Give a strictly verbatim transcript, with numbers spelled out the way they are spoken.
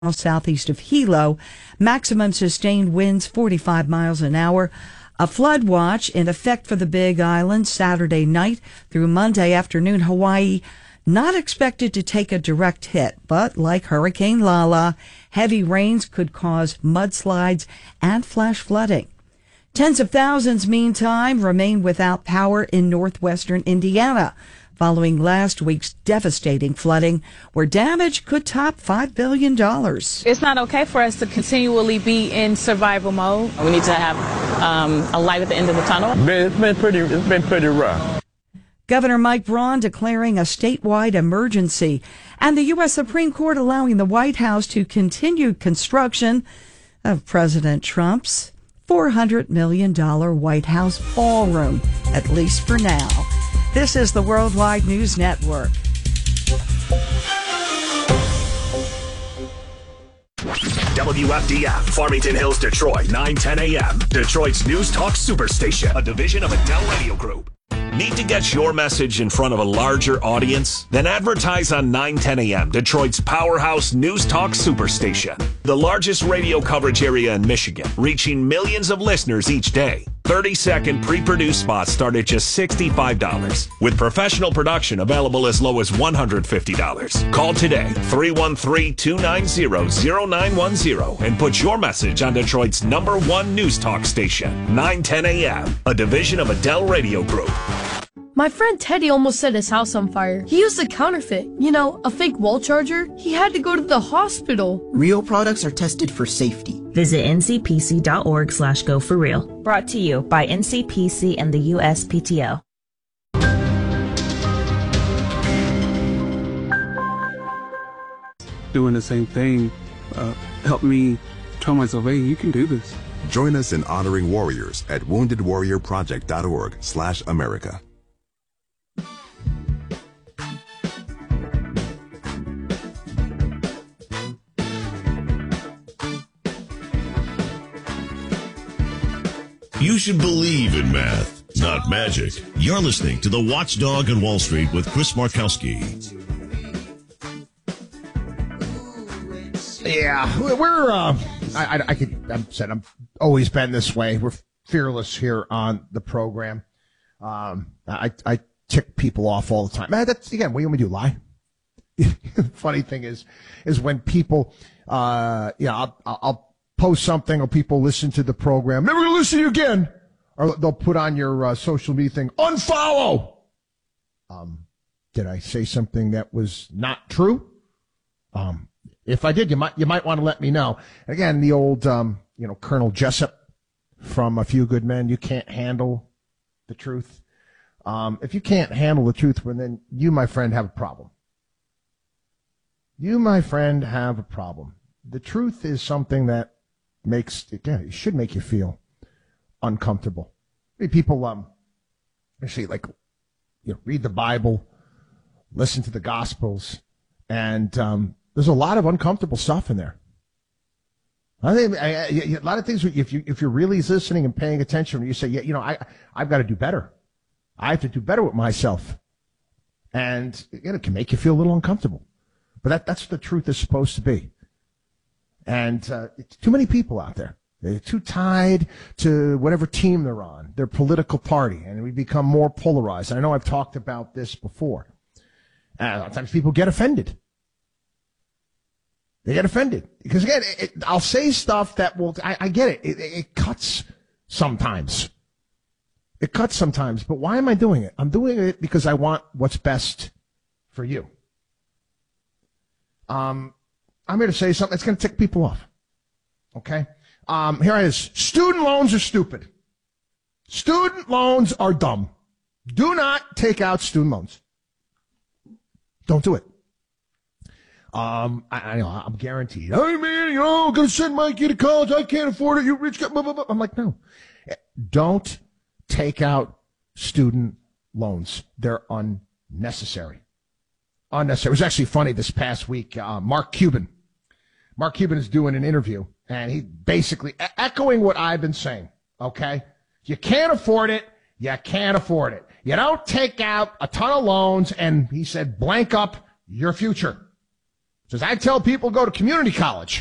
southeast of Hilo. Maximum sustained winds forty-five miles an hour. A flood watch in effect for the Big Island Saturday night through Monday afternoon. Hawaii not expected to take a direct hit, but like Hurricane Lala, heavy rains could cause mudslides and flash flooding. Tens of thousands, meantime, remain without power in northwestern Indiana following last week's devastating flooding, where damage could top five billion dollars. It's not okay for us to continually be in survival mode. We need to have um, a light at the end of the tunnel. It's been pretty, it's been pretty rough. Governor Mike Braun declaring a statewide emergency, and the U S Supreme Court allowing the White House to continue construction of President Trump's four hundred million dollars White House ballroom, at least for now. This is the Worldwide News Network. W F D F, Farmington Hills, Detroit, nine ten a.m. Detroit's News Talk Superstation, a division of Adele Radio Group. Need to get your message in front of a larger audience? Then advertise on nine ten a.m., Detroit's powerhouse News Talk Superstation. The largest radio coverage area in Michigan, reaching millions of listeners each day. thirty-second pre-produced spots start at just sixty-five dollars, with professional production available as low as one hundred fifty dollars. Call today, three one three, two nine zero, zero nine one zero, and put your message on Detroit's number one News Talk station, nine ten a.m., a division of Adele Radio Group. My friend Teddy almost set his house on fire. He used a counterfeit, you know, a fake wall charger. He had to go to the hospital. Real products are tested for safety. Visit ncpc.org slash go for real. Brought to you by N C P C and the U S P T O. Doing the same thing uh, helped me tell myself, hey, you can do this. Join us in honoring warriors at wounded warrior project dot org slash America. You should believe in math, not magic. You're listening to The Watchdog on Wall Street with Chris Markowski. Yeah, we're, uh, I, I, I could, I'm said, I'm always been this way. We're fearless here on the program. Um, I, I tick people off all the time. Man, that's, again, what do you want me to do, lie? Funny thing is, is when people, uh, yeah, I'll, I'll, post something or people listen to the program, never gonna listen to you again, or they'll put on your uh, social media thing, unfollow. Um, did I say something that was not true? Um, if I did, you might you might want to let me know. Again, the old um, you know Colonel Jessup from A Few Good Men. You can't handle the truth. Um, if you can't handle the truth, well, then you, my friend, have a problem. You, my friend, have a problem. The truth is something that makes again, it should make you feel uncomfortable. I mean, people, um, actually, like, you know, read the Bible, listen to the Gospels, and um, there's a lot of uncomfortable stuff in there. I think I, I, a lot of things. If you if you're really listening and paying attention, you say, yeah, you know, I I've got to do better. I have to do better with myself, and again, it can make you feel a little uncomfortable. But that that's what the truth is supposed to be. And uh, it's too many people out there. They're too tied to whatever team they're on, their political party, and we become more polarized. And I know I've talked about this before. And a lot of times people get offended. They get offended. Because, again, it, it, I'll say stuff that will, I, I get it. It, it cuts sometimes. It cuts sometimes. But why am I doing it? I'm doing it because I want what's best for you. Um... I'm here to say something that's going to tick people off. Okay? Um, here it is. Student loans are stupid. Student loans are dumb. Do not take out student loans. Don't do it. Um, I, I know, I'm guaranteed. Hey, man, you know, I'm going to send my kid to college. I can't afford it. You rich guy. Blah, blah, blah. I'm like, no. Don't take out student loans. They're unnecessary. Unnecessary. It was actually funny this past week. Uh, Mark Cuban. Mark Cuban is doing an interview, and he basically e- echoing what I've been saying, okay? You can't afford it. You can't afford it. You don't take out a ton of loans, and he said, blank up your future. Says, I tell people go to community college.